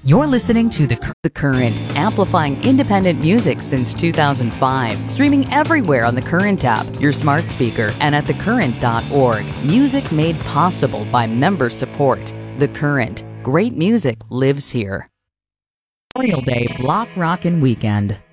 You're listening to The Current, amplifying independent music since 2005. Streaming everywhere on the Current app, your smart speaker, and at thecurrent.org. Music made possible by member support. The Current. Great music lives here. Memorial Day Block Rockin' Weekend.